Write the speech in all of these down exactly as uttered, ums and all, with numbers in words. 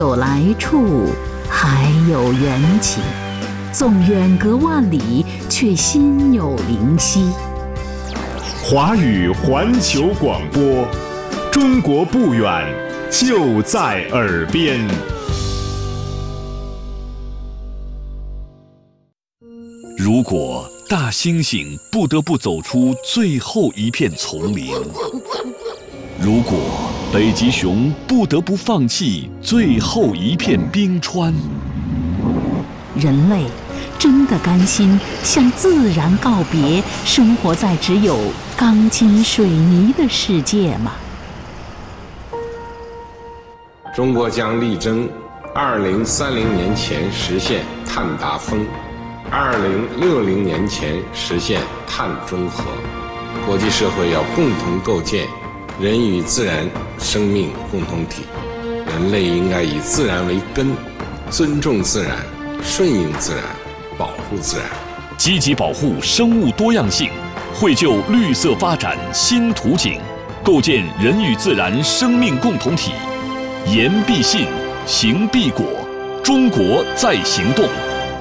有来处，还有缘起，纵远隔万里，却心有灵犀。 华语环球广播，中国不远，就在耳边。 如果大猩猩不得不走出最后一片丛林，如果北极熊不得不放弃最后一片冰川， 人类真的甘心向自然告别，生活在只有钢筋水泥的世界吗？ 中国将力争二零三零年前实现碳达峰，二零六零年前实现碳中和。国际社会要共同构建人与自然生命共同体，人类应该以自然为根，尊重自然，顺应自然，保护自然， 积极保护生物多样性，绘就绿色发展新图景，构建人与自然生命共同体。言必信，行必果，中国在行动。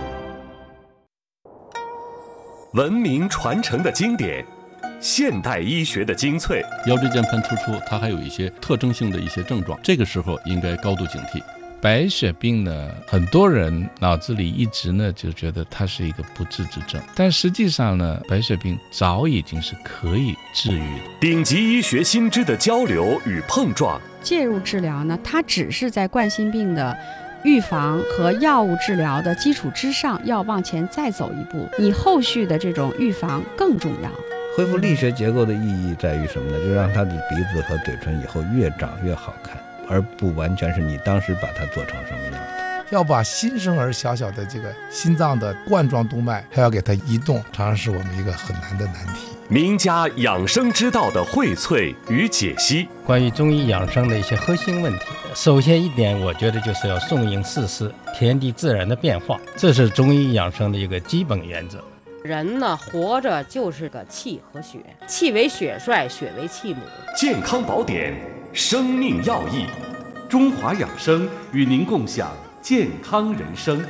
文明传承的经典，现代医学的精粹。 腰椎间盘突出，它还有一些特征性的一些症状，这个时候应该高度警惕。白血病呢，很多人脑子里一直呢就觉得它是一个不治之症，但实际上呢，白血病早已经是可以治愈的。 顶级医学新知的交流与碰撞， 介入治疗呢，它只是在冠心病的预防和药物治疗的基础之上，要往前再走一步，你后续的这种预防更重要。 恢复力学结构的意义在于什么呢？就让他的鼻子和嘴唇以后越长越好看，而不完全是你当时把它做成什么样的。 要把新生儿小小的这个心脏的冠状动脉还要给它移动，常常是我们一个很难的难题。 名家养生之道的荟萃与解析， 关于中医养生的一些核心问题，首先一点，我觉得就是要顺应四时，天地自然的变化，这是中医养生的一个基本原则。 人呢，活着就是个气和血，气为血帅，血为气母。 健康宝典，生命要义，中华养生与您共享健康人生。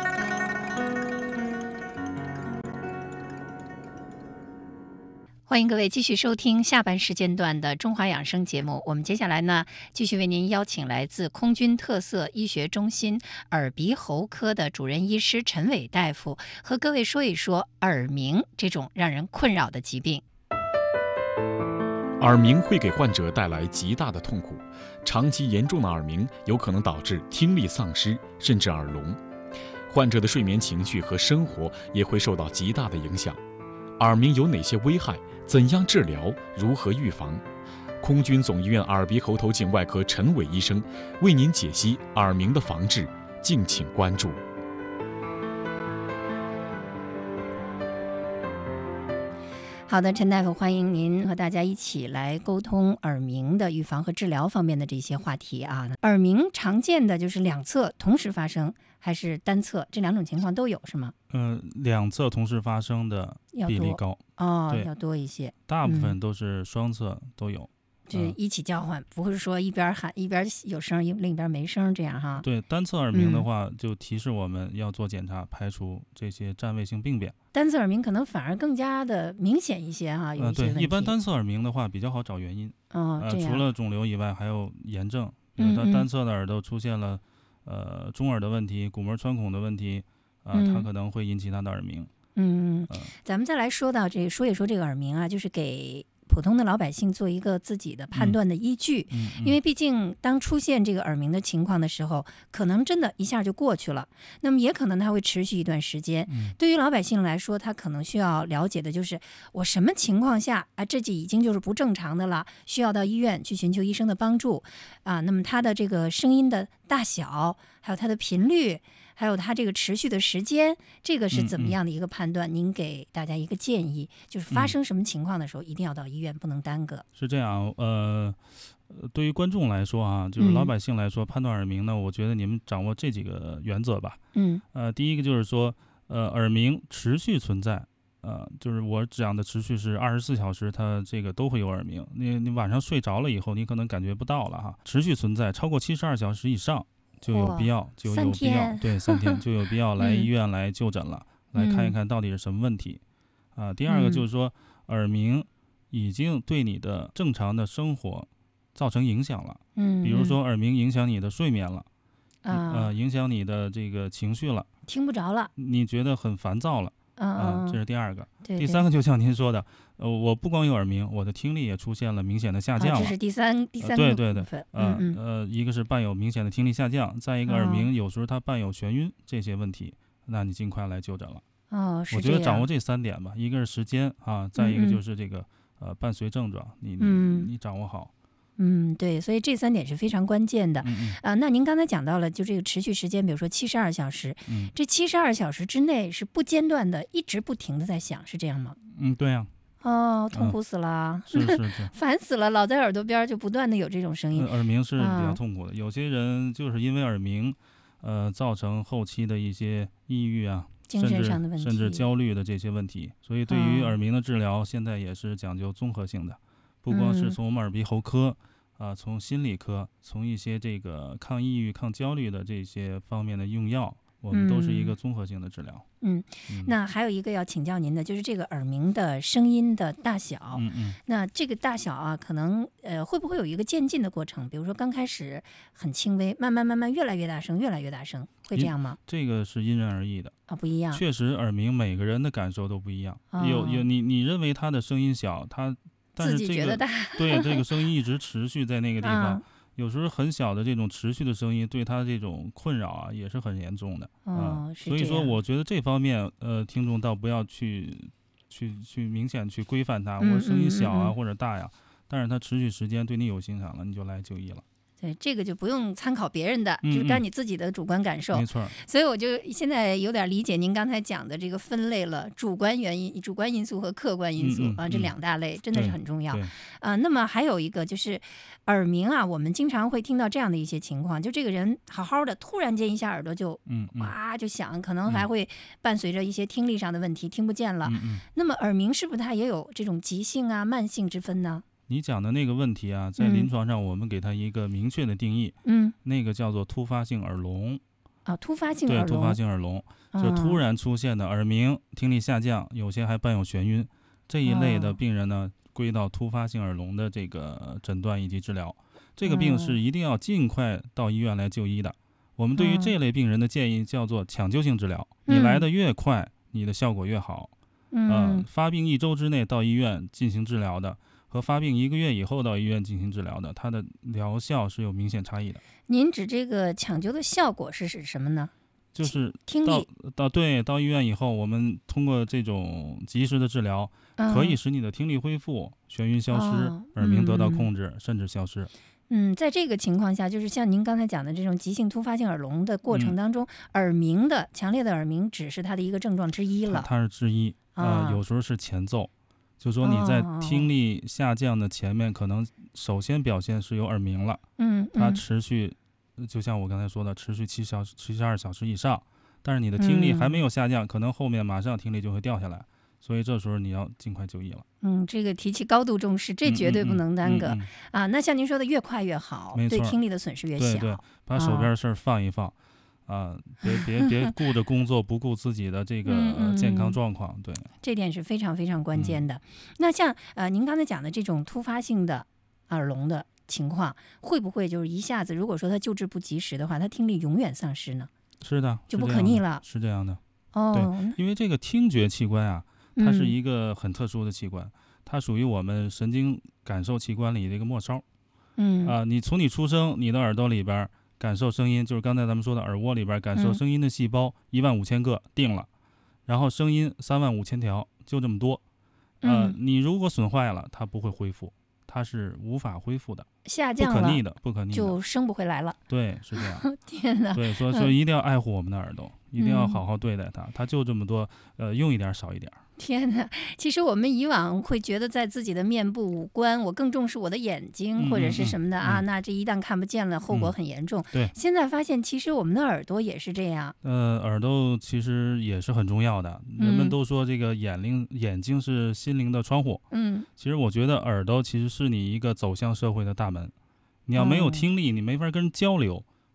欢迎各位继续收听下半时间段的中华养生节目。我们接下来呢，继续为您邀请来自空军特色医学中心耳鼻喉科的主任医师陈伟大夫，和各位说一说耳鸣这种让人困扰的疾病。 耳鸣会给患者带来极大的痛苦，长期严重的耳鸣有可能导致听力丧失，甚至耳聋。患者的睡眠、情绪和生活也会受到极大的影响。耳鸣有哪些危害？怎样治疗？如何预防？空军总医院耳鼻喉头颈外科陈伟医生为您解析耳鸣的防治，敬请关注。 好的，陈大夫，欢迎您和大家一起来沟通耳鸣的预防和治疗方面的这些话题啊。耳鸣常见的就是两侧同时发生，还是单侧？这两种情况都有是吗？ 嗯、呃，两侧同时发生的比例高哦，要多一些。 大部分都是双侧都有。 就一起交换，嗯、不是说一边喊一边有声，另一边没声这样哈。 对，单侧耳鸣的话，嗯、就提示我们要做检查，排除这些占位性病变。 单侧耳鸣可能反而更加的明显一些哈，有一些问题。 呃、对，一般单侧耳鸣的话比较好找原因。 哦， 呃， 这样。 除了肿瘤以外，还有炎症，比如他单侧的耳朵出现了、嗯、呃中耳的问题、鼓膜穿孔的问题，啊、呃，它可能会引起他的耳鸣。 嗯，呃、咱们再来说到这个，说一说这个耳鸣啊，就是给普通的老百姓做一个自己的判断的依据， 嗯嗯、 因为毕竟当出现这个耳鸣的情况的时候，可能真的一下就过去了，那么也可能它会持续一段时间。 嗯、 对于老百姓来说，他可能需要了解的就是我什么情况下啊，这就已经就是不正常的了，需要到医院去寻求医生的帮助啊。那么他的这个声音的大小，还有它的频率，还有它这个持续的时间，这个是怎么样的一个判断？嗯嗯、您给大家一个建议，就是发生什么情况的时候，嗯、一定要到医院，不能耽搁。 是这样，呃，对于观众来说啊，就是老百姓来说，嗯、判断耳鸣呢，我觉得你们掌握这几个原则吧。 嗯， 呃，第一个就是说，呃，耳鸣持续存在，呃，就是我讲的持续是二十四小时，它这个都会有耳鸣。你你晚上睡着了以后，你可能感觉不到了哈，持续存在超过七十二小时以上。 就有必要，就有必要，对，三天就有必要来医院来就诊了，嗯、来看一看到底是什么问题。啊，第二个就是说，嗯、耳鸣已经对你的正常的生活造成影响了。嗯，比如说耳鸣影响你的睡眠了，啊、呃，影响你的这个情绪了， 听不着了， 你觉得很烦躁了。啊、呃，这是第二个。 对对， 第三个就像您说的，呃，我不光有耳鸣，我的听力也出现了明显的下降了。 啊、这是第三第三个部分。对对对， 呃嗯呃，一个是伴有明显的听力下降，再一个耳鸣、哦、有时候它伴有眩晕这些问题，那你尽快来就诊了。 哦，是我觉得掌握这三点吧，一个是时间啊，再一个就是这个、嗯、呃伴随症状，你你、嗯、你掌握好。 嗯，对，所以这三点是非常关键的。 嗯嗯呃，那您刚才讲到了，就这个持续时间，比如说七十二小时， 嗯， 这七十二小时之内是不间断的，一直不停的在响，是这样吗？ 嗯，对呀、 啊。哦，痛苦死了， 嗯、是是是， 烦死了，老在耳朵边就不断的有这种声音。 呃、耳鸣是比较痛苦的、啊，有些人就是因为耳鸣，呃，造成后期的一些抑郁啊。 精神上的问题， 甚至甚至焦虑的这些问题，所以对于耳鸣的治疗，现在也是讲究综合性的，不光是从我们耳鼻喉科。嗯啊，从心理科，从一些这个抗抑郁、抗焦虑的这些方面的用药，我们都是一个综合性的治疗。 嗯，嗯那还有一个要请教您的，就是这个耳鸣的声音的大小。 嗯嗯。 那这个大小啊，可能呃会不会有一个渐进的过程？比如说刚开始很轻微，慢慢慢慢越来越大声，越来越大声，会这样吗？ 这个是因人而异的啊，不一样。 确实，耳鸣每个人的感受都不一样。哦、有有你你认为他的声音小，他。但是这个、 自己觉得大对这个声音一直持续在那个地方、 啊， 有时候很小的这种持续的声音，对他这种困扰啊也是很严重的。 哦、 啊， 是所以说我觉得这方面呃，听众倒不要去去去明显去规范它， 嗯、 我声音小啊、 嗯嗯、 或者大呀，但是它持续时间对你有影响了，你就来就医了。 对，这个就不用参考别人的， 嗯、 就是干你自己的主观感受。 没错。 所以我就现在有点理解您刚才讲的这个分类了，主观原因、主观因素和客观因素、 嗯嗯、 啊，这两大类真的是很重要。 啊、 呃，那么还有一个就是耳鸣啊，我们经常会听到这样的一些情况，就这个人好好的，突然间一下耳朵就嗯哇就响，可能还会伴随着一些听力上的问题， 嗯、 听不见了。 嗯嗯。 那么耳鸣是不是它也有这种急性啊、慢性之分呢？ 你讲的那个问题啊，在临床上我们给它一个明确的定义， 嗯， 那个叫做突发性耳聋。 啊，突发性耳聋。 对，突发性耳聋、啊、就突然出现的耳鸣、听力下降，有些还伴有眩晕，这一类的病人呢，啊、归到突发性耳聋的这个诊断以及治疗。这个病是一定要尽快到医院来就医的。我们对于这类病人的建议叫做抢救性治疗， 嗯、 你来的越快，你的效果越好。 嗯、 呃，发病一周之内到医院进行治疗的，和发病一个月以后到医院进行治疗的，它的疗效是有明显差异的。 您指这个抢救的效果是指什么呢？ 就是听力到到对到医院以后，我们通过这种及时的治疗， 嗯、 可以使你的听力恢复、眩晕消失、 哦、 耳鸣得到控制， 嗯、 甚至消失。 嗯，在这个情况下，就是像您刚才讲的这种急性突发性耳聋的过程当中， 嗯、 耳鸣的强烈的耳鸣只是它的一个症状之一了。 它是之一， 啊、 呃，有时候是前奏。就说你在听力下降的前面，可能首先表现是有耳鸣了， 嗯， 它持续，就像我刚才说的，持续七小时、七十二小时以上，但是你的听力还没有下降， 嗯、 可能后面马上听力就会掉下来，所以这时候你要尽快就医了。 嗯，这个提起高度重视，这绝对不能耽搁、 嗯嗯嗯嗯、 啊！那像您说的，越快越好，对听力的损失越小。 对对，把手边的事儿放一放。哦啊，别别别顾着工作，不顾自己的这个、呃、健康状况，对， 这点是非常非常关键的。嗯、那像呃您刚才讲的这种突发性的耳聋的情况，会不会就是一下子，如果说他救治不及时的话，他听力永远丧失呢？ 是的， 就不可逆了。 是这样的。 哦， 对，因为这个听觉器官啊，它是一个很特殊的器官，嗯、它属于我们神经感受器官里的一个末梢。 嗯啊，你从你出生，你的耳朵里边感受声音，就是刚才咱们说的耳蜗里边感受声音的细胞一万五千个定了，然后声音三万五千条，就这么多。呃， 嗯、 你如果损坏了，它不会恢复，它是无法恢复的， 下降了， 不可逆的，不可逆的， 就生不回来了。 对，是这样。 天哪！ 对，所以所以一定要爱护我们的耳朵，嗯、一定要好好对待它，它就这么多，呃，用一点少一点。 天哪！其实我们以往会觉得，在自己的面部五官，我更重视我的眼睛、 嗯、 或者是什么的、 嗯、 啊，那这一旦看不见了，后果很严重。 嗯、对， 现在发现其实我们的耳朵也是这样。 呃，耳朵其实也是很重要的。人们都说这个眼灵、嗯、眼睛是心灵的窗户。 嗯， 其实我觉得耳朵其实是你一个走向社会的大门。你要没有听力，哦、你没法跟人交流，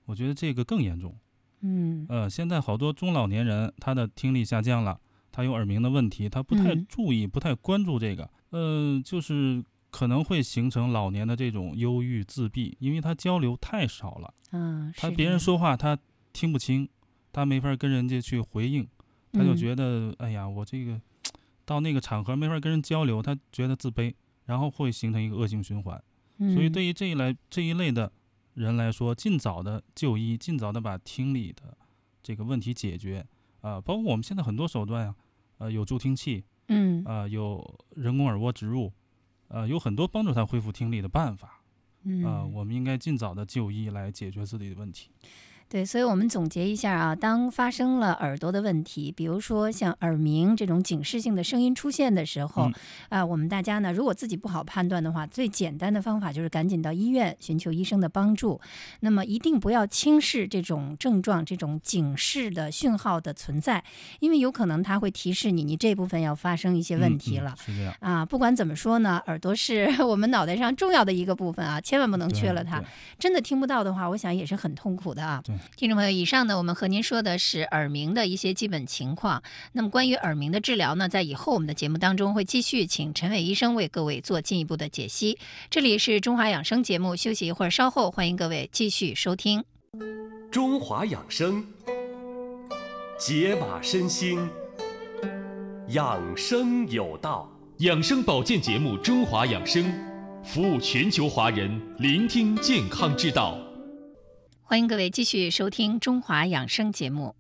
我觉得这个更严重。 嗯， 呃，现在好多中老年人他的听力下降了，他有耳鸣的问题，他不太注意、嗯、不太关注这个，呃，就是可能会形成老年的这种忧郁自闭，因为他交流太少了。 嗯， 他别人说话他听不清，他没法跟人家去回应，他就觉得、嗯、哎呀，我这个到那个场合没法跟人交流，他觉得自卑，然后会形成一个恶性循环。 嗯、 所以对于这一来这一类的人来说，尽早的就医，尽早的把听力的这个问题解决啊、呃，包括我们现在很多手段啊，呃，有助听器， 嗯， 啊、呃，有人工耳蜗植入，呃，有很多帮助他恢复听力的办法， 嗯， 啊、呃，我们应该尽早的就医来解决自己的问题。 对，所以我们总结一下啊，当发生了耳朵的问题，比如说像耳鸣这种警示性的声音出现的时候，啊、嗯呃，我们大家呢，如果自己不好判断的话，最简单的方法就是赶紧到医院寻求医生的帮助。那么一定不要轻视这种症状、这种警示的讯号的存在，因为有可能它会提示你，你这部分要发生一些问题了。 嗯嗯、是这样啊，不管怎么说呢，耳朵是我们脑袋上重要的一个部分啊，千万不能缺了它。真的听不到的话，我想也是很痛苦的啊。 对。 听众朋友，以上呢，我们和您说的是耳鸣的一些基本情况。那么关于耳鸣的治疗呢，在以后我们的节目当中会继续请陈伟医生为各位做进一步的解析。这里是中华养生节目，休息一会儿，稍后欢迎各位继续收听。 中华养生，解码身心，养生有道。 养生保健节目《中华养生》，服务全球华人，聆听健康之道。 欢迎各位继续收听中华养生节目。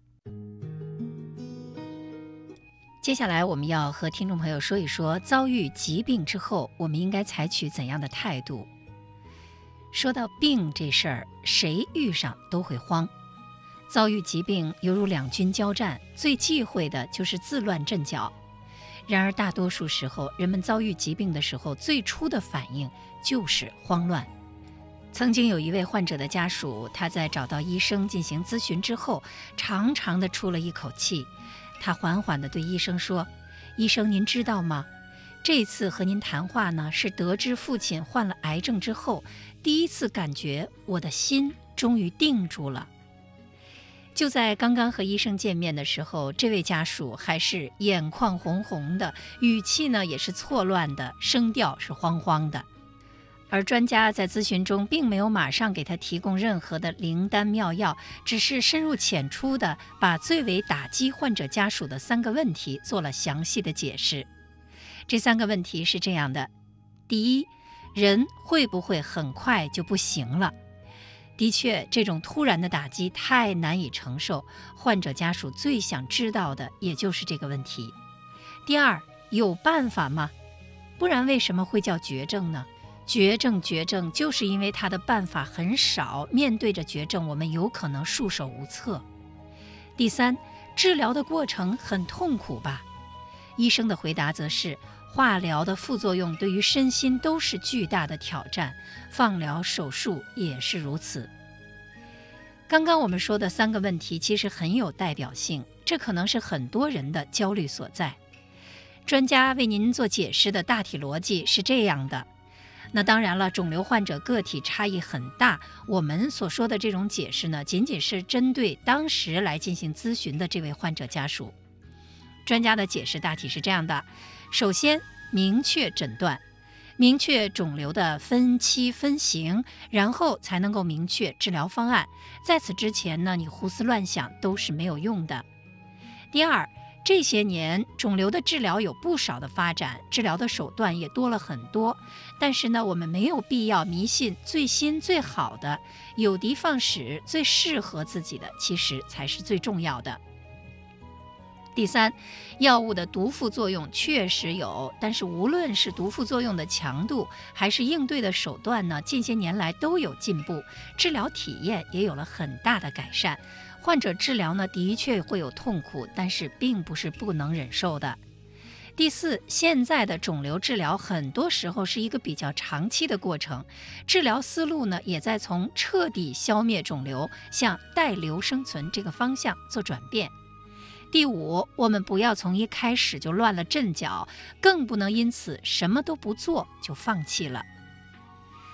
接下来我们要和听众朋友说一说，遭遇疾病之后，我们应该采取怎样的态度。说到病这事儿，谁遇上都会慌。遭遇疾病犹如两军交战，最忌讳的就是自乱阵脚。然而大多数时候，人们遭遇疾病的时候，最初的反应就是慌乱。曾经有一位患者的家属，他在找到医生进行咨询之后，长长的出了一口气。他缓缓地对医生说：“医生，您知道吗？这次和您谈话呢，是得知父亲患了癌症之后，第一次感觉我的心终于定住了。”就在刚刚和医生见面的时候，这位家属还是眼眶红红的，语气呢也是错乱的，声调是慌慌的。而专家在咨询中并没有马上给他提供任何的灵丹妙药，只是深入浅出的把最为打击患者家属的三个问题做了详细的解释。这三个问题是这样的：第一，人会不会很快就不行了？的确，这种突然的打击太难以承受，患者家属最想知道的也就是这个问题。第二，有办法吗？不然为什么会叫绝症呢？绝症绝症就是因为它的办法很少，面对着绝症我们有可能束手无策。第三，治疗的过程很痛苦吧？医生的回答则是，化疗的副作用对于身心都是巨大的挑战，放疗手术也是如此。刚刚我们说的三个问题其实很有代表性，这可能是很多人的焦虑所在。专家为您做解释的大体逻辑是这样的。那当然了，肿瘤患者个体差异很大，我们所说的这种解释呢，仅仅是针对当时来进行咨询的这位患者家属。专家的解释大体是这样的：首先，明确诊断，明确肿瘤的分期分型，然后才能够明确治疗方案。在此之前呢，你胡思乱想都是没有用的。第二，这些年肿瘤的治疗有不少的发展，治疗的手段也多了很多，但是呢，我们没有必要迷信最新最好的，有的放矢，最适合自己的其实才是最重要的。第三，药物的毒副作用确实有，但是无论是毒副作用的强度还是应对的手段呢，近些年来都有进步，治疗体验也有了很大的改善。患者治疗呢，的确会有痛苦，但是并不是不能忍受的。第四，现在的肿瘤治疗很多时候是一个比较长期的过程，治疗思路呢也在从彻底消灭肿瘤向带瘤生存这个方向做转变。第五，我们不要从一开始就乱了阵脚，更不能因此什么都不做就放弃了。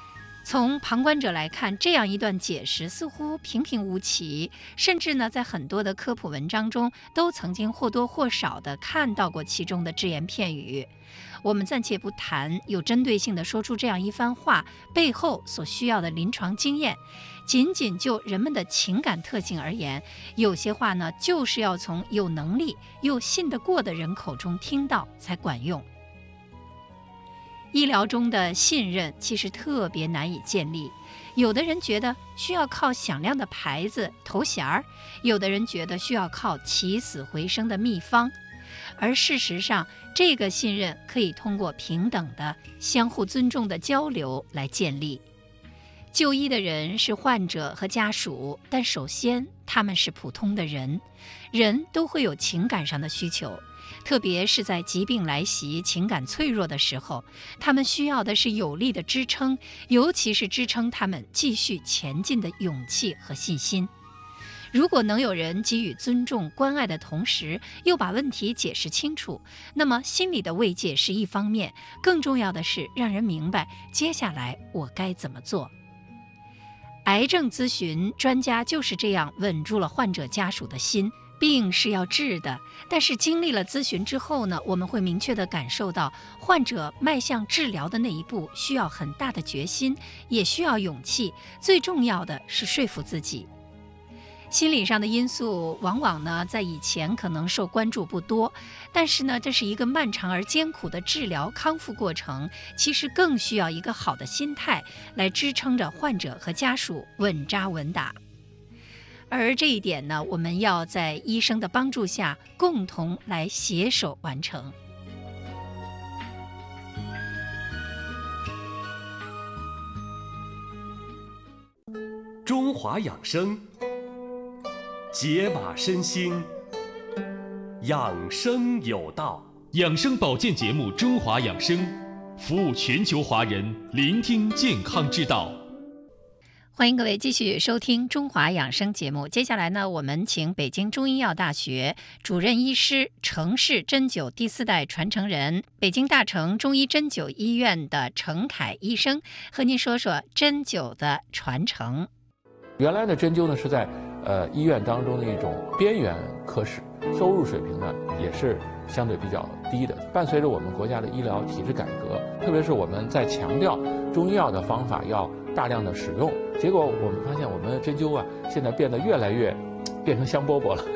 从旁观者来看，这样一段解释似乎平平无奇，甚至呢，在很多的科普文章中都曾经或多或少地看到过其中的只言片语。我们暂且不谈有针对性地说出这样一番话背后所需要的临床经验，仅仅就人们的情感特性而言，有些话呢，就是要从有能力又信得过的人口中听到才管用。医疗中的信任其实特别难以建立，有的人觉得需要靠响亮的牌子头衔儿，有的人觉得需要靠起死回生的秘方。而事实上，这个信任可以通过平等的、相互尊重的交流来建立。就医的人是患者和家属，但首先他们是普通的人，人都会有情感上的需求，特别是在疾病来袭、情感脆弱的时候，他们需要的是有力的支撑，尤其是支撑他们继续前进的勇气和信心。如果能有人给予尊重、关爱的同时，又把问题解释清楚，那么心理的慰藉是一方面，更重要的是让人明白接下来我该怎么做。癌症咨询专家就是这样稳住了患者家属的心。病是要治的，但是经历了咨询之后呢，我们会明确地感受到，患者迈向治疗的那一步需要很大的决心，也需要勇气，最重要的是说服自己。心理上的因素往往呢，在以前可能受关注不多，但是呢，这是一个漫长而艰苦的治疗康复过程，其实更需要一个好的心态来支撑着患者和家属稳扎稳打。而这一点呢，我们要在医生的帮助下，共同来携手完成。 中华养生，解码身心，养生有道。 养生保健节目《中华养生》，服务全球华人，聆听健康之道。 欢迎各位继续收听中华养生节目。接下来呢，我们请北京中医药大学主任医师、程氏针灸第四代传承人、北京大成中医针灸医院的程凯医生和您说说针灸的传承。 原来的针灸呢是在呃医院当中的一种边缘科室，收入水平呢也是相对比较低的。伴随着我们国家的医疗体制改革，特别是我们在强调中医药的方法要大量的使用，结果我们发现我们的针灸啊，现在变得越来越变成香饽饽了。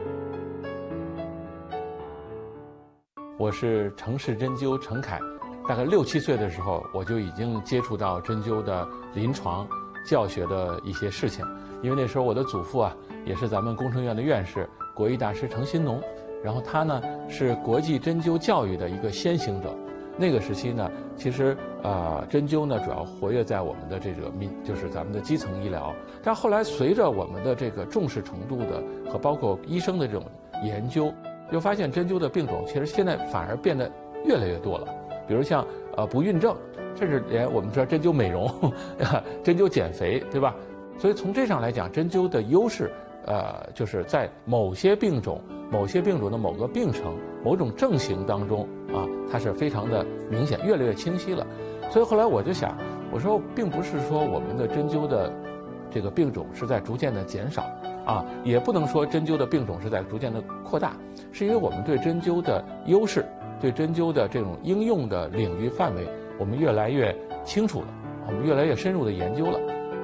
我是程氏针灸程凯，大概六七岁的时候，我就已经接触到针灸的临床教学的一些事情。因为那时候我的祖父啊，也是咱们工程院的院士，国医大师程新农，然后他呢是国际针灸教育的一个先行者。那个时期呢，其实呃针灸呢主要活跃在我们的这个民，就是咱们的基层医疗。但后来随着我们的这个重视程度的和包括医生的这种研究，就发现针灸的病种其实现在反而变得越来越多了。比如像呃不孕症，甚至连我们说针灸美容、针灸减肥，对吧？所以从这上来讲，针灸的优势，呃，就是在某些病种、某些病种的某个病程、某种症型当中啊，它是非常的明显，越来越清晰了。所以后来我就想，我说并不是说我们的针灸的这个病种是在逐渐的减少啊，也不能说针灸的病种是在逐渐的扩大，是因为我们对针灸的优势、对针灸的这种应用的领域范围，我们越来越清楚了，我们越来越深入的研究了。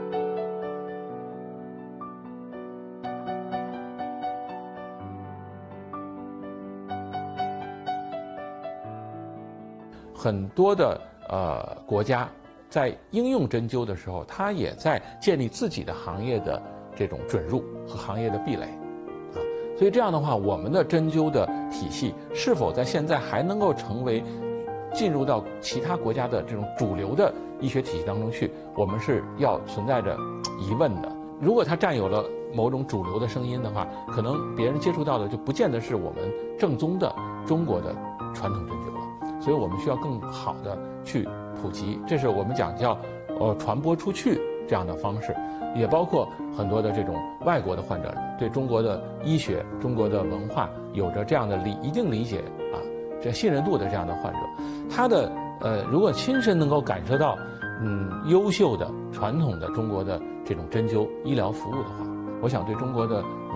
很多的呃国家在应用针灸的时候，它也在建立自己的行业的这种准入和行业的壁垒，啊，所以这样的话，我们的针灸的体系是否在现在还能够成为进入到其他国家的这种主流的医学体系当中去，我们是要存在着疑问的。如果它占有了某种主流的声音的话，可能别人接触到的就不见得是我们正宗的中国的传统针灸了。所以我们需要更好的去普及，这是我们讲叫呃传播出去这样的方式，也包括很多的这种外国的患者对中国的医学、中国的文化有着这样的理一定理解啊，这信任度的这样的患者，他的呃如果亲身能够感受到嗯优秀的传统的中国的这种针灸医疗服务的话，我想对中国的